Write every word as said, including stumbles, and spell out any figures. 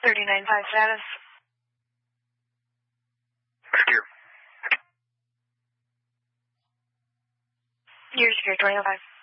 thirty-nine five status. Secure. You're secure, twenty oh five.